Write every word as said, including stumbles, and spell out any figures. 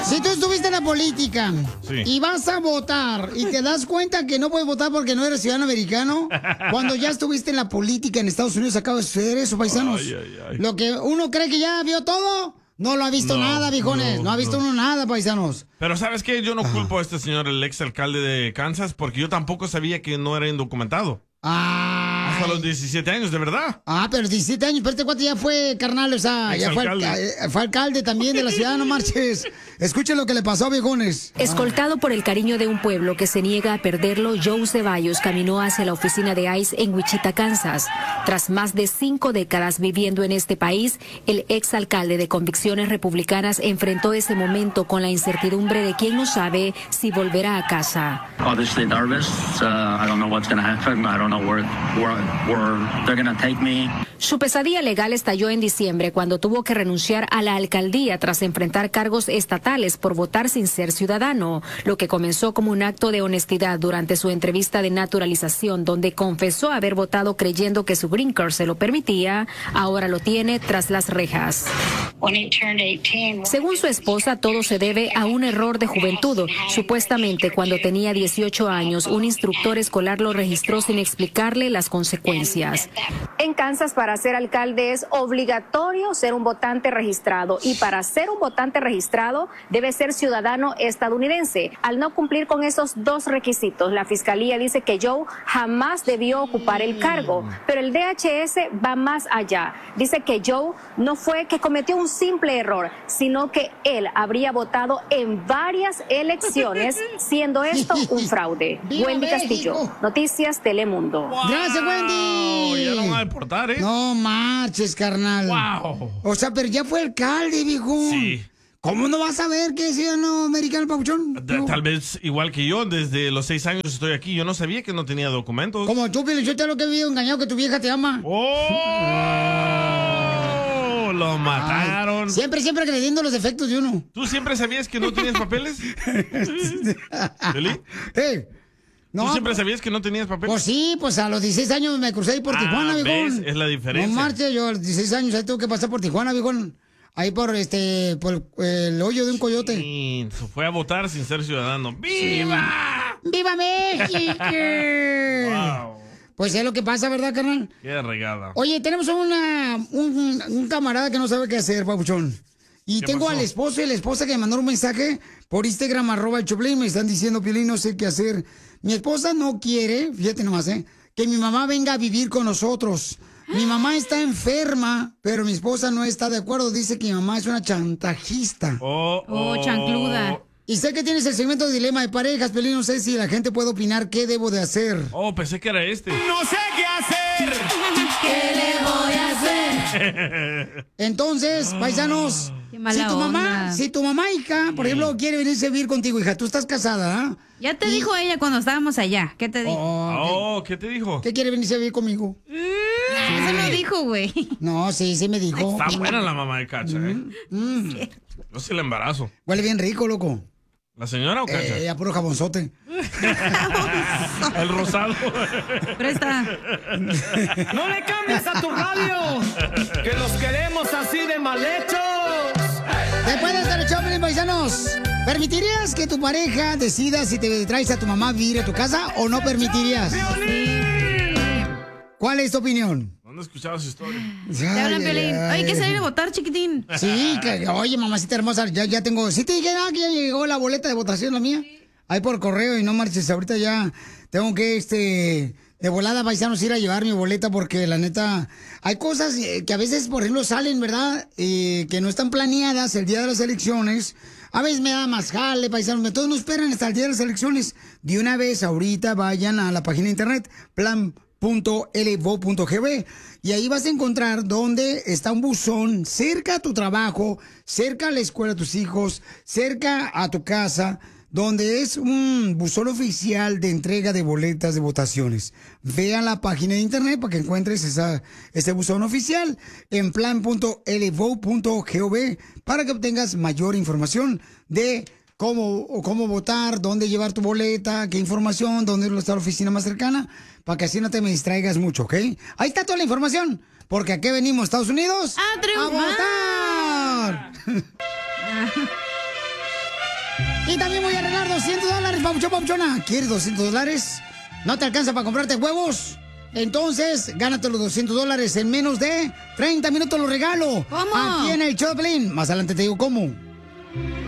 Si tú estuviste en la política Sí. y vas a votar y te das cuenta que no puedes votar porque no eres ciudadano americano, cuando ya estuviste en la política en Estados Unidos acaba de suceder eso, paisanos. Ay, ay, ay. Lo que uno cree que ya vio todo, no lo ha visto No, nada, viejones. No, no, ha visto no. uno nada, paisanos. Pero ¿sabes qué? Yo no culpo a este señor, el ex alcalde de Kansas, porque yo tampoco sabía que no era indocumentado. Ah. Hasta los diecisiete años, de verdad. Ah, pero diecisiete años, pero este cuate ya fue carnal, o sea, ya fue, Exalcalde. alca- eh, fue alcalde también de la ciudad, no marches. Escuchen lo que le pasó a viejones. Escoltado por el cariño de un pueblo que se niega a perderlo, Joe Ceballos caminó hacia la oficina de ICE en Wichita, Kansas. Tras más de cinco décadas viviendo en este país, el exalcalde de convicciones republicanas enfrentó ese momento con la incertidumbre de quien no sabe si volverá a casa. Obviously nervous. Uh, I don't know what's going to happen. I don't know where, where, where they're going to take me. Su pesadilla legal estalló en diciembre cuando tuvo que renunciar a la alcaldía tras enfrentar cargos estatales por votar sin ser ciudadano, lo que comenzó como un acto de honestidad durante su entrevista de naturalización, donde confesó haber votado creyendo que su green card se lo permitía, ahora lo tiene tras las rejas. Según su esposa, todo se debe a un error de juventud. Supuestamente, cuando tenía dieciocho años, un instructor escolar lo registró sin explicarle las consecuencias. En Kansas, para ser alcalde es obligatorio ser un votante registrado y para ser un votante registrado debe ser ciudadano estadounidense. Al no cumplir con esos dos requisitos, la fiscalía dice que Joe jamás debió ocupar el cargo, pero el D H S va más allá. Dice que Joe no fue que cometió un simple error, sino que él habría votado en varias elecciones, siendo esto un fraude. ¡Viva Wendy Castillo, México! Noticias Telemundo. Gracias, Wendy. Ya lo van a deportar, ¿eh? No marches, carnal. Wow. O sea, pero ya fue alcalde, viejo. Sí. ¿Cómo no vas a ver que es ciudadano americano, Pabuchón? Da- Tal vez igual que yo, desde los seis años estoy aquí. Yo no sabía que no tenía documentos. Como tú, Pio, yo te lo que he vivido engañado que tu vieja te ama. ¡Oh! Lo mataron. Siempre, siempre creyendo los defectos de uno. ¿Tú siempre sabías que no tenías papeles? ¿Eli? Eh, ¿Tú no, siempre sabías que no tenías papeles? pues sí, pues a los dieciséis años me crucé ahí por Ah, Tijuana, ¿ves? viejón. Es la diferencia. No marches, yo a los dieciséis años ahí tuve que pasar por Tijuana, viejón. Ahí por este, por el hoyo de un coyote. Sí, se fue a votar sin ser ciudadano. ¡Viva! ¡Viva México! Wow. Pues es lo que pasa, ¿verdad, carnal? Qué regada. Oye, tenemos una, un, un camarada que no sabe qué hacer, Pabuchón. Y ¿Qué tengo pasó? al esposo y la esposa que me mandaron un mensaje por Instagram, arroba el Choplin. Me están diciendo, Piolín, no sé qué hacer. Mi esposa no quiere, fíjate nomás, ¿eh? Que mi mamá venga a vivir con nosotros. Mi mamá está enferma, pero mi esposa no está de acuerdo. Dice que mi mamá es una chantajista. Oh, Oh, chancluda. Y sé que tienes el segmento de dilema de parejas, Piolín. No sé si la gente puede opinar qué debo de hacer. Oh, pensé que era este. No sé qué hacer. ¿Qué le voy a hacer? Entonces, paisanos, Qué mala si tu mamá, onda. si tu mamá, hija, por ejemplo, quiere venirse a vivir contigo, hija, tú estás casada, ¿ah? Ya te dijo ella cuando estábamos allá. ¿Qué te dijo? Oh, Oh, ¿qué te dijo? ¿qué quiere venirse a vivir conmigo? Eso no dijo, güey. No, sí, sí me dijo. Está buena la mamá de Cacha, ¿eh? Mm, Yo sí la embarazo. huele bien rico, loco. ¿La señora o Cacha? Eh, a puro jabonzote. El rosado. Presta. No le cambies a tu radio. Que los queremos así de mal hechos. Después de estar echado, Piolín, paisanos, ¿permitirías que tu pareja decida si te traes a tu mamá a vivir a tu casa o no permitirías? ¿Cuál es tu opinión? No han escuchado su historia. Te hablan, Piolín. Oye, hay que salir a votar, chiquitín. Sí, que, oye, mamacita hermosa, ya, ya tengo... Sí te dije, ah, que ya llegó la boleta de votación, la mía. Ahí por correo y no marches, ahorita ya tengo que, este... De volada, paisanos, ir a llevar mi boleta porque, la neta, hay cosas eh, que a veces, por ejemplo, salen, ¿verdad? Eh, que no están planeadas el día de las elecciones. A veces me da más jale, paisanos. Todos no esperan hasta el día de las elecciones. De una vez, ahorita, vayan a la página de internet, plan punto l v o punto g b, y ahí vas a encontrar donde está un buzón cerca a tu trabajo, cerca a la escuela de tus hijos, cerca a tu casa, donde es un buzón oficial de entrega de boletas de votaciones. Ve a la página de internet para que encuentres esa, ese buzón oficial en plan punto l v o punto gov para que obtengas mayor información de cómo, o cómo votar, dónde llevar tu boleta, qué información, dónde está la oficina más cercana, para que así no te me distraigas mucho, ¿ok? Ahí está toda la información, porque aquí venimos, Estados Unidos, ¡A triunfar! ¡a votar! Y también voy a regalar doscientos dólares, papuchón, papuchona. ¿Quieres doscientos dólares? ¿No te alcanza para comprarte huevos? Entonces, gánate los doscientos dólares en menos de treinta minutos, los regalo. ¿Cómo? Aquí en el show de Piolín. Más adelante te digo cómo.